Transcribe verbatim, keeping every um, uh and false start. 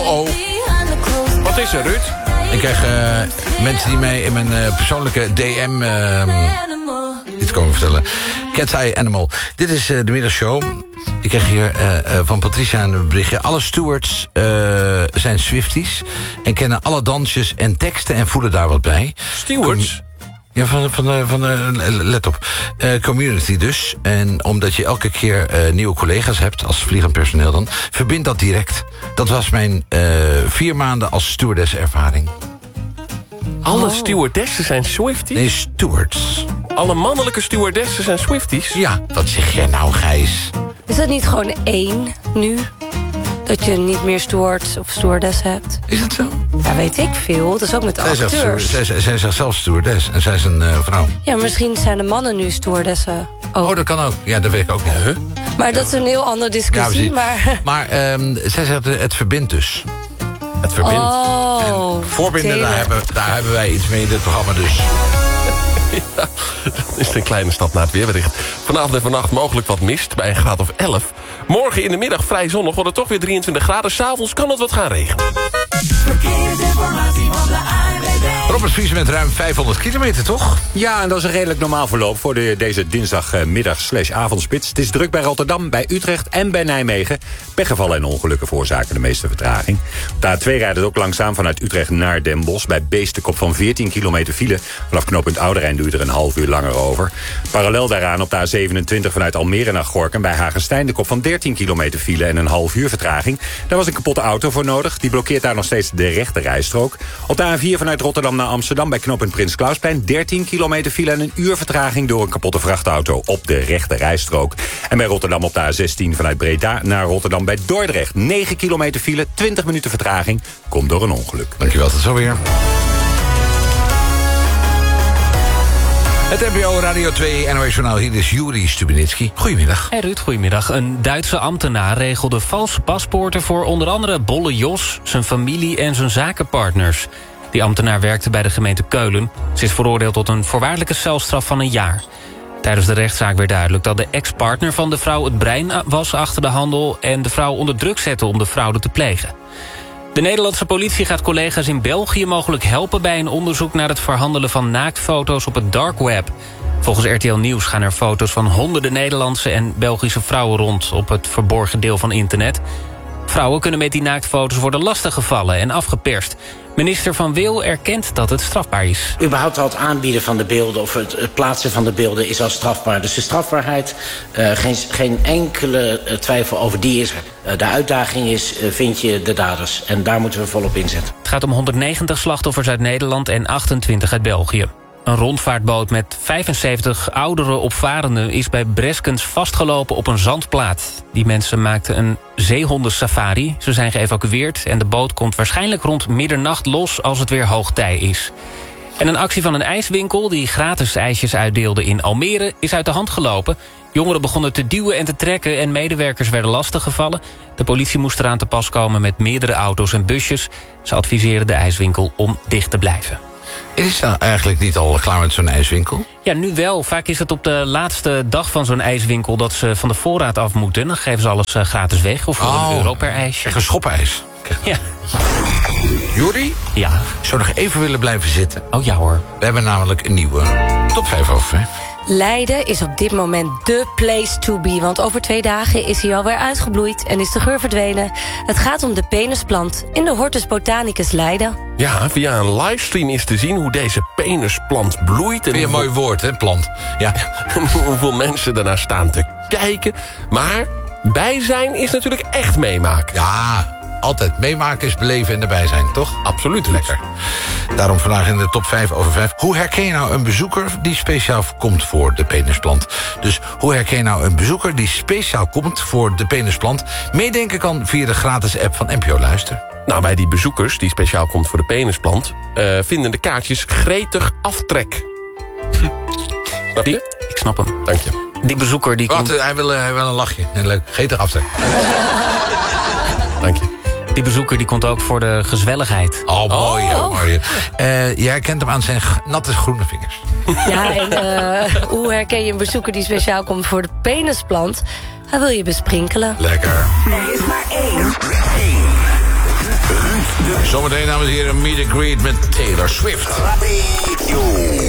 oh. Wat is er, Ruud? Ik krijg uh, mensen die mij in mijn uh, persoonlijke D M uh, iets komen vertellen. Cat's Eye Animal. Dit is uh, de middagshow. Ik krijg hier uh, uh, van Patricia een berichtje. Alle stewards uh, zijn Swifties en kennen alle dansjes en teksten en voelen daar wat bij. Stewards? Ja, van, van, van, van uh, let op. Uh, community dus. En omdat je elke keer uh, nieuwe collega's hebt, als vliegend personeel dan, verbind dat direct. Dat was mijn uh, vier maanden als stewardess ervaring. Alle oh. stewardessen zijn Swifties? Nee, stewards. Alle mannelijke stewardessen zijn Swifties? Ja, wat zeg jij nou, Gijs? Is dat niet gewoon één nu? Dat je niet meer steward of stewardess hebt? Is dat zo? Ja, weet ik veel. Dat is ook met de zij acteurs. Zegt, zij, zij zegt zelf stewardess en zij is een uh, vrouw. Ja, misschien zijn de mannen nu stewardessen ook. Oh, dat kan ook. Ja, dat weet ik ook niet. Huh? Maar dat is een heel andere discussie. Ja, maar maar um, zij zegt, het verbindt dus. Het verbindt. Oh, en voorbinden, daar hebben, daar hebben wij iets mee in dit programma dus. Ja, dat is een kleine stap naar het weerbericht. Vanavond en vannacht mogelijk wat mist bij een graad of elf. Morgen in de middag vrij zonnig, wordt het toch weer drieëntwintig graden. 's Avonds kan het wat gaan regenen. Verkeersinformatie van de A N W B. Robert Vries met ruim vijfhonderd kilometer, toch? Ja, en dat is een redelijk normaal verloop voor de, deze dinsdagmiddag slash avondspits. Het is druk bij Rotterdam, bij Utrecht en bij Nijmegen. Pechgevallen en ongelukken veroorzaken de meeste vertraging. Op de A twee rijdt het ook langzaam vanuit Utrecht naar Den Bosch. Bij Beestenkop van veertien kilometer file. Vanaf knooppunt Oude Rijn duurt er een half uur langer over. Parallel daaraan op de A zevenentwintig vanuit Almere naar Gorinchem. Bij Hagestein de kop van dertien kilometer file en een half uur vertraging. Daar was een kapotte auto voor nodig. Die blokkeert daar nog steeds de rechte rijstrook. Op de A vier vanuit Rotterdam naar Amsterdam bij knooppunt Prins Klausplein dertien kilometer file en een uur vertraging door een kapotte vrachtauto op de rechte rijstrook. En bij Rotterdam op de A zestien vanuit Breda naar Rotterdam bij Dordrecht negen kilometer file, twintig minuten vertraging. Komt door een ongeluk. Dankjewel, tot zo weer. Het N P O Radio twee N O S-journaal, hier is Juri Stubenitski. Goedemiddag. Hey Ruud, goedemiddag. Een Duitse ambtenaar regelde valse paspoorten voor onder andere Bolle Jos, zijn familie en zijn zakenpartners. Die ambtenaar werkte bij de gemeente Keulen. Ze is veroordeeld tot een voorwaardelijke celstraf van een jaar. Tijdens de rechtszaak werd duidelijk dat de ex-partner van de vrouw het brein was achter de handel en de vrouw onder druk zette om de fraude te plegen. De Nederlandse politie gaat collega's in België mogelijk helpen bij een onderzoek naar het verhandelen van naaktfoto's op het dark web. Volgens R T L Nieuws gaan er foto's van honderden Nederlandse en Belgische vrouwen rond op het verborgen deel van internet. Vrouwen kunnen met die naaktfoto's worden lastiggevallen en afgeperst. Minister Van Wil erkent dat het strafbaar is. Überhaupt al het aanbieden van de beelden of het, het plaatsen van de beelden is al strafbaar. Dus de strafbaarheid, uh, geen, geen enkele uh, twijfel over die is er. Uh, de uitdaging is, uh, vind je de daders. En daar moeten we volop inzetten. Het gaat om honderdnegentig slachtoffers uit Nederland en achtentwintig uit België. Een rondvaartboot met vijfenzeventig oudere opvarenden is bij Breskens vastgelopen op een zandplaat. Die mensen maakten een zeehondensafari. Ze zijn geëvacueerd en de boot komt waarschijnlijk rond middernacht los als het weer hoog tij is. En een actie van een ijswinkel die gratis ijsjes uitdeelde in Almere is uit de hand gelopen. Jongeren begonnen te duwen en te trekken en medewerkers werden lastiggevallen. De politie moest eraan te pas komen met meerdere auto's en busjes. Ze adviseren de ijswinkel om dicht te blijven. Is het eigenlijk niet al klaar met zo'n ijswinkel? Ja, nu wel. Vaak is het op de laatste dag van zo'n ijswinkel dat ze van de voorraad af moeten. Dan geven ze alles gratis weg of voor oh, een euro per ijsje. Echt een schopijs. Ja. Juri? Ja. Ik zou nog even willen blijven zitten. Oh ja hoor. We hebben namelijk een nieuwe top vijf over vijf. Leiden is op dit moment dé place to be. Want over twee dagen is hij alweer uitgebloeid en is de geur verdwenen. Het gaat om de penisplant in de Hortus Botanicus Leiden. Ja, via een livestream is te zien hoe deze penisplant bloeit. En Weer een mooi woord, hè, plant. Ja. hoeveel mensen daarnaar staan te kijken. Maar bij zijn is natuurlijk echt meemaken. Ja, altijd meemaken is beleven en erbij zijn, toch? Absoluut. Lekker. Daarom vandaag in de top vijf over vijf. Hoe herken je nou een bezoeker die speciaal komt voor de penisplant? Dus hoe herken je nou een bezoeker die speciaal komt voor de penisplant? Meedenken kan via de gratis app van N P O Luister. Nou, bij die bezoekers die speciaal komt voor de penisplant Uh, vinden de kaartjes gretig aftrek. Snap je? Die, ik snap hem. Dank je. Die bezoeker die Wat, komt... hij, wil, hij wil een lachje. Leuk. Geet aftrek. Dank je. Die bezoeker die komt ook voor de gezwelligheid. Oh, mooi. Oh. Ja, mooi. Uh, je herkent hem aan zijn natte groene vingers. Ja, en uh, hoe herken je een bezoeker die speciaal komt voor de penisplant? Hij wil je besprinkelen. Lekker. Er is maar één. één. Zometeen, dames en heren, meet and greet met Taylor Swift. Radio.